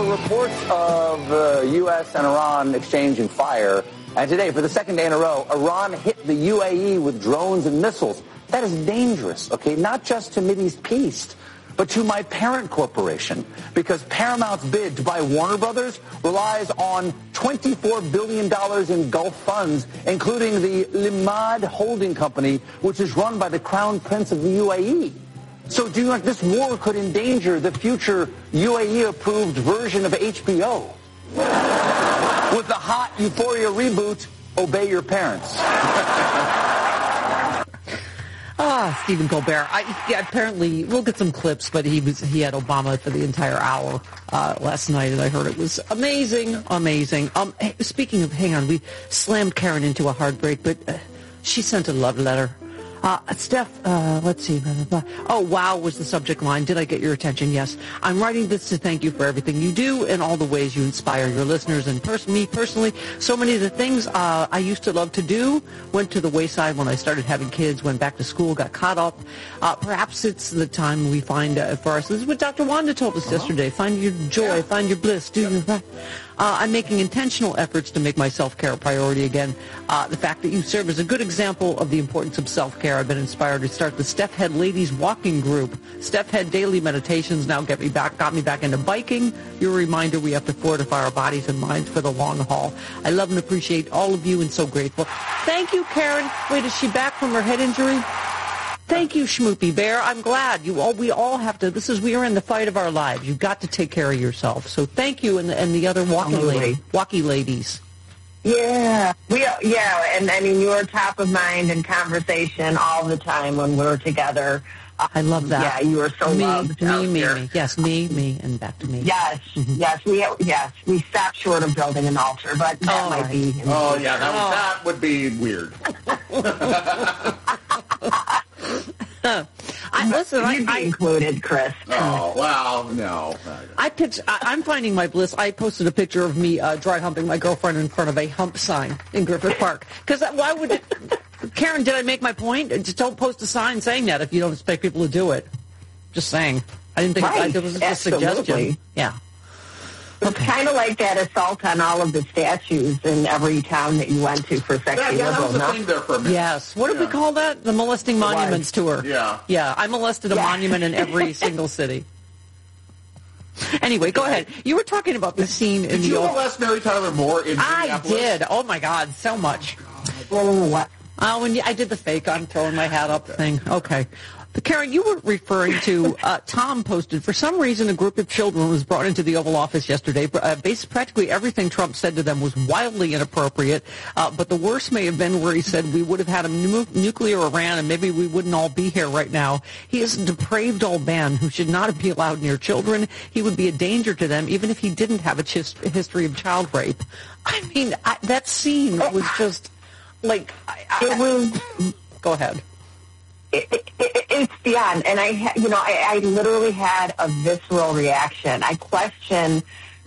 reports of the U.S. and Iran exchanging fire. And today, for the second day in a row, Iran hit the UAE with drones and missiles. That is dangerous, okay? Not just to Mideast peace, but to my parent corporation, because Paramount's bid to buy Warner Brothers relies on $24 billion in Gulf funds, including the Limad Holding Company, which is run by the Crown Prince of the UAE. So do you think this war could endanger the future UAE-approved version of HBO? With the hot Euphoria reboot, Obey Your Parents. Stephen Colbert. Apparently, we'll get some clips, but he had Obama for the entire hour last night, and I heard it was amazing. Speaking of, hang on, we slammed Karen into a heartbreak, but she sent a love letter. Steph, let's see. Oh, wow was the subject line. Did I get your attention? Yes. I'm writing this to thank you for everything you do and all the ways you inspire your listeners and me personally. So many of the things I used to love to do went to the wayside when I started having kids, went back to school, got caught up. Perhaps it's the time we find for us. This is what Dr. Wanda told us yesterday. Find your joy, find your bliss. I'm making intentional efforts to make my self-care a priority again. The fact that you serve as a good example of the importance of self-care. I've been inspired to start the Steph Head Ladies Walking Group. Steph Head Daily Meditations now got me back into biking. Your reminder we have to fortify our bodies and minds for the long haul. I love and appreciate all of you and so grateful. Thank you, Karen. Wait, is she back from her head injury? Thank you, Schmoopy Bear. I'm glad. We all have to. We are in the fight of our lives. You've got to take care of yourself. So thank you and the other walkie ladies. Yeah. And I mean, you were top of mind in conversation all the time when we were together. I love that. Yeah, you were so loved. Me. Yes, me, and back to me. Yes, we stopped short of building an altar, but that might be. That would be weird. I included, Chris. Oh, well, no. I'm finding my bliss. I posted a picture of me dry humping my girlfriend in front of a hump sign in Griffith Park. Because why would it... Karen, did I make my point? Just don't post a sign saying that if you don't expect people to do it. Just saying. I didn't think it was a suggestion. Yeah. It's kind of like that assault on all of the statues in every town that you went to for sexy liberal. That was a thing there for a minute. Yes. What did we call that? The Molesting Monuments Tour. Yeah. Yeah, I molested a monument in every single city. Anyway, go ahead. You were talking about the scene in the... Did you molest Mary Tyler Moore in Minneapolis? I did. Oh, my God, so much. What? I did the fake I'm throwing my hat up thing. Okay. But Karen, you were referring to, Tom posted, for some reason a group of children was brought into the Oval Office yesterday. Practically everything Trump said to them was wildly inappropriate, but the worst may have been where he said we would have had a nuclear Iran and maybe we wouldn't all be here right now. He is a depraved old man who should not be allowed near children. He would be a danger to them even if he didn't have a history of child rape. I mean, that scene was just like... Go ahead. It's beyond, and I literally had a visceral reaction. I question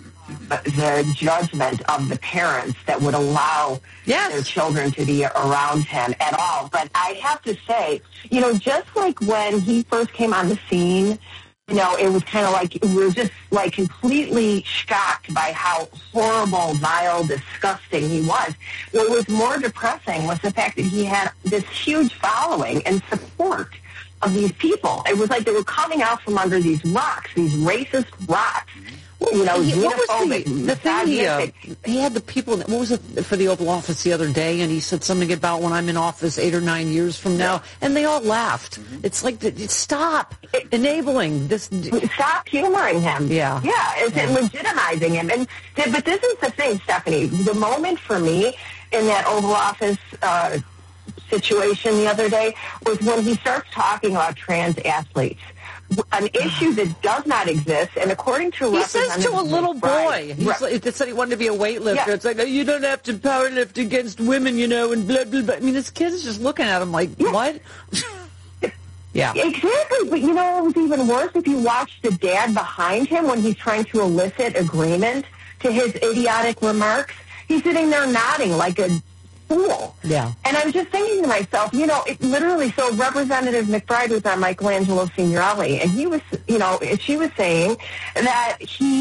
the judgment of the parents that would allow their children to be around him at all. But I have to say, just like when he first came on the scene, it was kind of like we were just like completely shocked by how horrible, vile, disgusting he was. What was more depressing was the fact that he had this huge following and support of these people. It was like they were coming out from under these rocks, these racist rocks. Xenophobic, the thing he had the people, what was it for the Oval Office the other day, and he said something about when I'm in office 8 or 9 years from now, and they all laughed. It's like, stop enabling this. Stop humoring him. Yeah. Yeah, it's legitimizing him. But this is the thing, Stephanie. The moment for me in that Oval Office situation the other day was when he starts talking about trans athletes. An issue that does not exist, and according to he says to a little boy, he said he wanted to be a weightlifter. Yeah. It's like, oh, you don't have to powerlift against women, and blah, blah, blah. I mean, this kid is just looking at him like, what? Yeah. Exactly, but what was even worse, if you watch the dad behind him when he's trying to elicit agreement to his idiotic remarks, he's sitting there nodding like a fool. Yeah. And I'm just thinking to myself, it literally, so Representative McBride was on Michelangelo Signorelli, and he was, she was saying that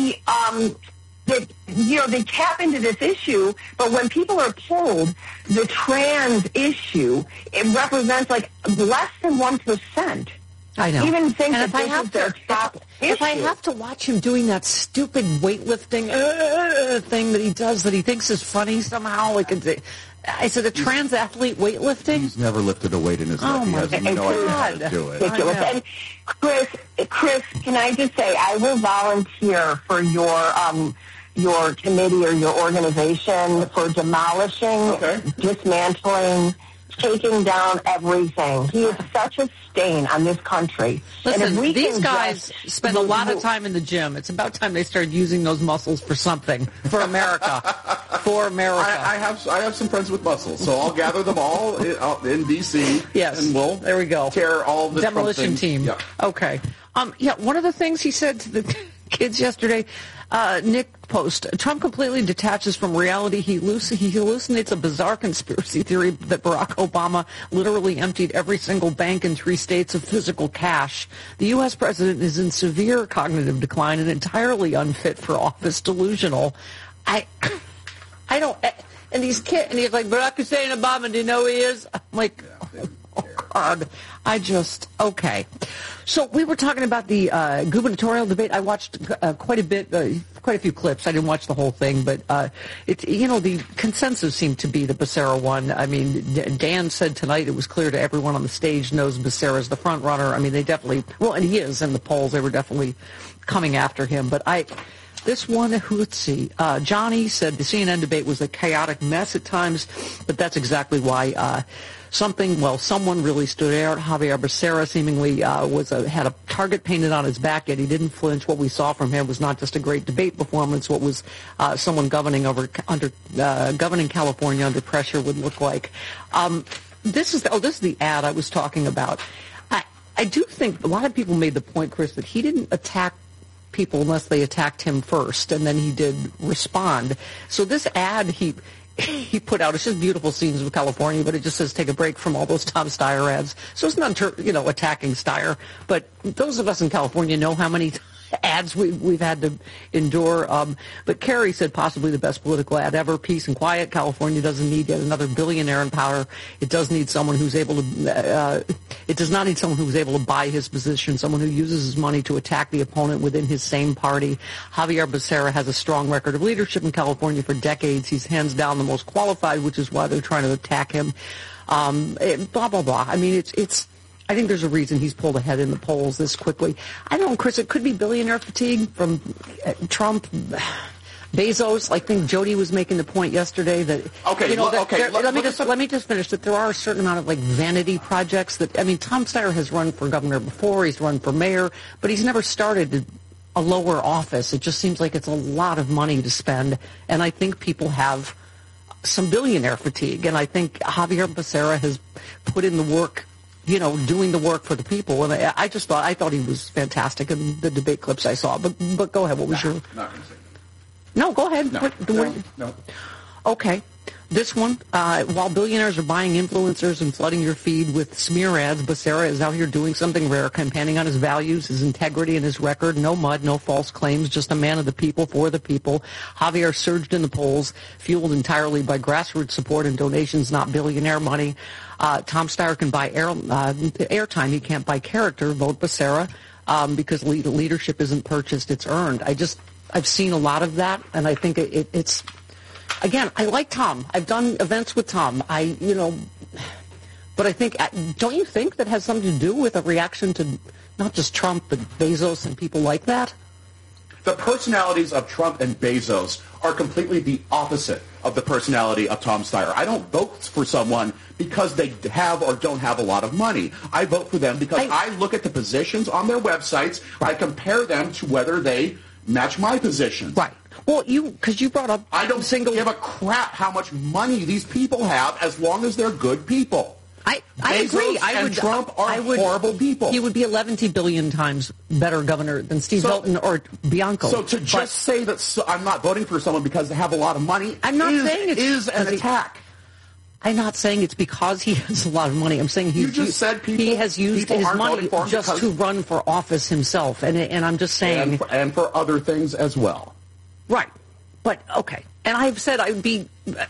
they tap into this issue, but when people are told the trans issue, it represents like less than 1%. I know. Even think and that this is their top issue. If I have to watch him doing that stupid weightlifting thing that he does that he thinks is funny somehow, like I said, a trans athlete weightlifting? He's never lifted a weight in his life. He has no idea how to do it. Ridiculous. And Chris, can I just say, I will volunteer for your committee or your organization for demolishing, dismantling, taking down everything. He is such a stain on this country. Listen, these guys spend a lot of time in the gym. It's about time they started using those muscles for something, for America. For America. I have some friends with muscles, so I'll gather them all in D.C. Yes, and we'll there we go. Tear all the demolition team. Yeah. Okay. One of the things he said to the kids yesterday, Nick Post, Trump completely detaches from reality. He hallucinates a bizarre conspiracy theory that Barack Obama literally emptied every single bank in 3 states of physical cash. The U.S. president is in severe cognitive decline and entirely unfit for office, delusional. I don't, and these kids, and he's like, Barack Hussein Obama, do you know who he is? I'm like, oh God, okay. So we were talking about the gubernatorial debate. I watched quite a few clips. I didn't watch the whole thing, but the consensus seemed to be the Becerra one. I mean, Dan said tonight it was clear to everyone on the stage knows Becerra's the front runner. I mean, they definitely, and he is in the polls. They were definitely coming after him. But this one, let's see. Johnny said the CNN debate was a chaotic mess at times, but that's exactly why someone really stood out. Javier Becerra seemingly had a target painted on his back, yet he didn't flinch. What we saw from him was not just a great debate performance. What was someone governing California under pressure would look like. This is the ad I was talking about. I do think a lot of people made the point, Chris, that he didn't attack people unless they attacked him first, and then he did respond. So this ad he put out, it's just beautiful scenes of California, but it just says take a break from all those Tom Steyer ads. So it's not, attacking Steyer, but those of us in California know how many ads we've had to endure. But Kerry said possibly the best political ad ever, peace and quiet. California doesn't need yet another billionaire in power. It does need someone who's able to, it does not need someone who's able to buy his position, someone who uses his money to attack the opponent within his same party. Javier Becerra has a strong record of leadership in California for decades. He's hands down the most qualified, which is why they're trying to attack him. Blah, blah, blah. I mean, I think there's a reason he's pulled ahead in the polls this quickly. I don't know, Chris, it could be billionaire fatigue from Trump, Bezos. I think Jody was making the point yesterday that, let me just finish, that there are a certain amount of vanity projects that, Tom Steyer has run for governor before, he's run for mayor, but he's never started a lower office. It just seems like it's a lot of money to spend, and I think people have some billionaire fatigue, and I think Javier Becerra has put in the work, doing the work for the people. And I thought he was fantastic in the debate clips I saw. But go ahead. What was your? Not going to say. No, go ahead. No. Okay. This one, while billionaires are buying influencers and flooding your feed with smear ads, Becerra is out here doing something rare, campaigning on his values, his integrity, and his record. No mud, no false claims, just a man of the people, for the people. Javier surged in the polls, fueled entirely by grassroots support and donations, not billionaire money. Tom Steyer can buy airtime. He can't buy character. Vote Becerra because leadership isn't purchased, it's earned. I've seen a lot of that, and I think it's... Again, I like Tom. I've done events with Tom. But I think, don't you think that has something to do with a reaction to not just Trump, but Bezos and people like that? The personalities of Trump and Bezos are completely the opposite of the personality of Tom Steyer. I don't vote for someone because they have or don't have a lot of money. I vote for them because I look at the positions on their websites. Right. I compare them to whether they match my positions. Right. Well, because you brought up... I don't give a crap how much money these people have as long as they're good people. I agree. Trump are horrible people. He would be 11 billion times better governor than Steve Hilton or Bianco. So to just say that I'm not voting for someone because they have a lot of money I'm not saying is an attack. I'm not saying it's because he has a lot of money. I'm saying You just said he has used people his aren't money voting for him just to run for office himself. And I'm just saying... And for other things as well. Right. But, okay. And I've said I'd be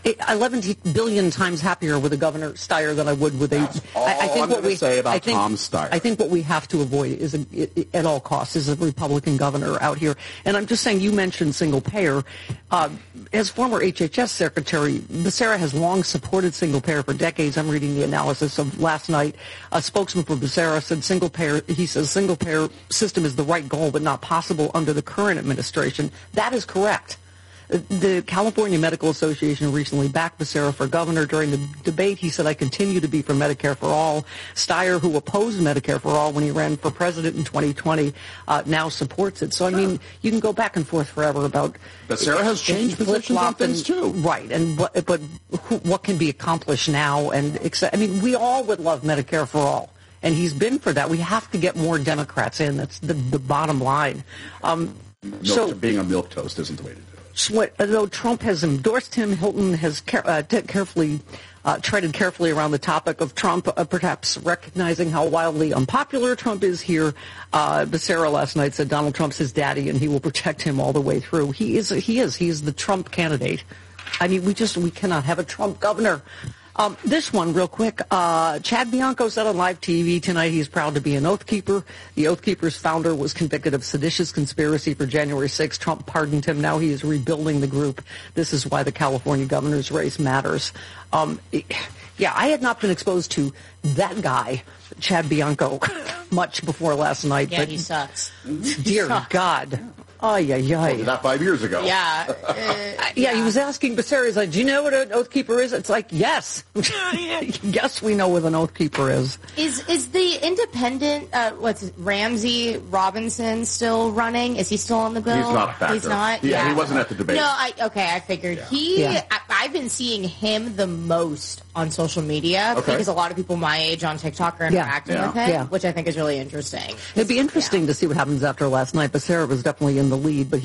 11 billion times happier with a Governor Steyer than I would with That's all I'm going to say about Tom Steyer. I think what we have to avoid is, at all costs, is a Republican governor out here. And I'm just saying, you mentioned single payer. As former HHS secretary, Becerra has long supported single payer for decades. I'm reading the analysis of last night. A spokesman for Becerra said single payer system is the right goal, but not possible under the current administration. That is correct. The California Medical Association recently backed Becerra for governor. During the debate, he said, I continue to be for Medicare for all. Steyer, who opposed Medicare for all when he ran for president in 2020, now supports it. So, I mean, you can go back and forth forever about... Becerra has changed positions on things, too. Right. And but what can be accomplished now? And I mean, we all would love Medicare for all. And he's been for that. We have to get more Democrats in. That's the bottom line. Being a milquetoast isn't the way to do it. Though Trump has endorsed him, Hilton has treaded carefully around the topic of Trump, perhaps recognizing how wildly unpopular Trump is here. Becerra last night said Donald Trump's his daddy and he will protect him all the way through. He is the Trump candidate. I mean, we cannot have a Trump governor. This one, real quick. Chad Bianco said on live TV tonight he's proud to be an Oath Keeper. The Oath Keepers founder was convicted of seditious conspiracy for January 6th. Trump pardoned him. Now he is rebuilding the group. This is why the California governor's race matters. Yeah, I had not been exposed to that guy, Chad Bianco, much before last night. Yeah, but he sucks. Dear God. Ay, ay, ay. Was that 5 years ago? Yeah. Yeah, he was asking Becerra, he's like, do you know what an Oath Keeper is? It's like, yes. Yes, we know what an Oath Keeper is. Is the independent, Ramsey Robinson still running? Is he still on the bill? He's not a factor. He's not? Yeah, he wasn't at the debate. No, I figured. Yeah. I've been seeing him the most on social media because a lot of people my age on TikTok are interacting with him, which I think is really interesting. It'd be interesting to see what happens after last night. Becerra was definitely in the lead, but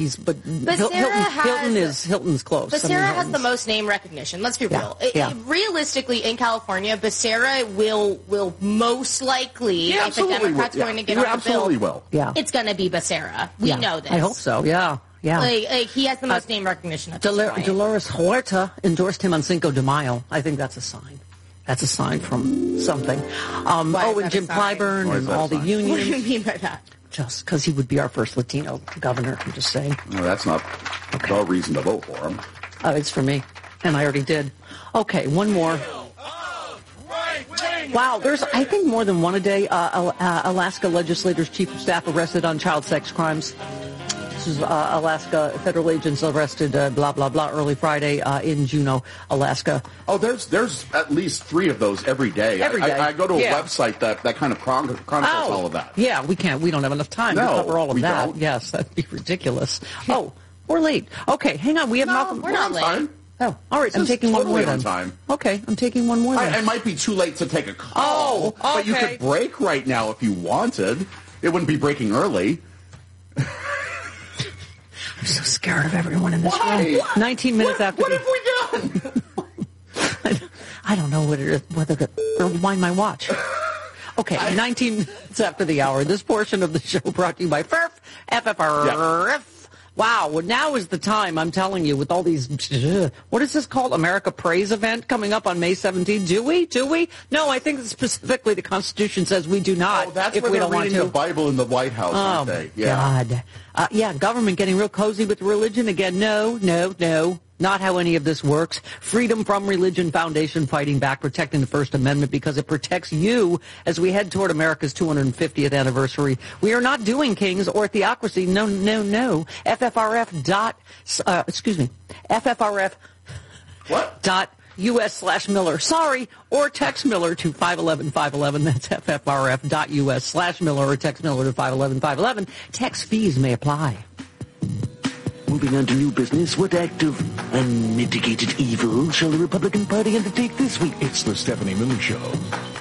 Hilton's close. Becerra has the most name recognition. Let's be real. Realistically, in California, Becerra will most likely, if a Democrat's going to get on the bill, it's going to be Becerra. We know this. I hope so. Yeah. Yeah. Like he has the most name recognition at this point. Dolores Huerta endorsed him on Cinco de Mayo. I think that's a sign. That's a sign from something. And Jim Clyburn and all the unions. What do you mean by that? Just because he would be our first Latino governor, I'm just saying. No, that's not no reason to vote for him. It's for me, and I already did. Okay, one more. Wow, there's, I think, more than one a day. Alaska legislators' chief of staff arrested on child sex crimes. This is Alaska federal agents arrested, blah, blah, blah, early Friday in Juneau, Alaska. Oh, there's at least 3 of those every day. Every day. I go to a website that kind of chronicles all of that. Yeah, we can't. We don't have enough time to cover all of that. Don't. Yes, that'd be ridiculous. Oh, we're late. Okay, hang on. We have nothing. We're not late. Time. Oh, all right. I'm taking one more then. Time. Okay, I'm taking one more then. It might be too late to take a call. Oh, okay. But you could break right now if you wanted. It wouldn't be breaking early. I'm so scared of everyone in this room. 19 minutes after. What have we done? I don't know whether to rewind my watch. Okay, 19 minutes after the hour. This portion of the show brought to you by FFRF. Yeah. Wow, now is the time, I'm telling you, with all these, what is this called? America Praise event coming up on May 17th. Do we? No, I think specifically the Constitution says we do not. Oh, that's if where we they're don't reading want to. the Bible in the White House, aren't they? Yeah. God. Government getting real cozy with religion again. No. Not how any of this works. Freedom from Religion Foundation fighting back, protecting the First Amendment because it protects you as we head toward America's 250th anniversary. We are not doing kings or theocracy. No. FFRF. What? US/Miller. Sorry, or text Miller to 511-511. That's FFRF.US/Miller or text Miller to 511-511. Text fees may apply. Moving on to new business, what act of unmitigated evil shall the Republican Party undertake this week? It's the Stephanie Miller Show.